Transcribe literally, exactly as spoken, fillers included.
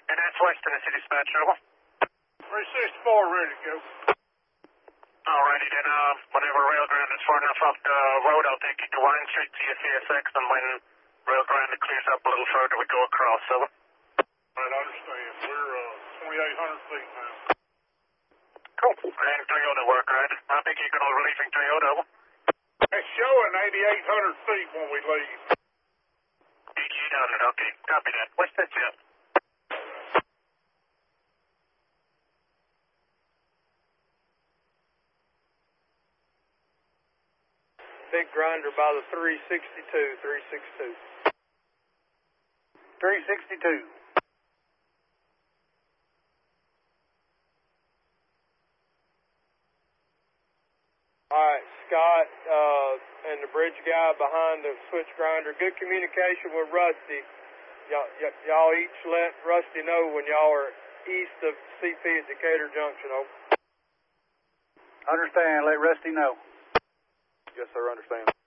And that's west of the city dispatch, over. three sixty-four, ready to go. Alrighty then, uh, whenever Rail Grande is far enough off the road, I'll take you to Wine Street to your C S X, and when Rail Grande clears up a little further, we go across, over. Right, I understand. We're uh, twenty-eight hundred feet now. Cool. And Toyota work, right? I think you can all releasing Toyota, over. It's showing eighty-eight hundred feet when we leave. eighty-eight hundred, okay. Copy that. What's that, Jeff? Big grinder by the three sixty-two, three sixty-two. three sixty-two. All right, Scott uh, and the bridge guy behind the switch grinder. Good communication with Rusty. Y'all, y'all each let Rusty know when y'all are east of C P at Decatur Junction. Over. Understand. Let Rusty know. Yes, sir. Understand.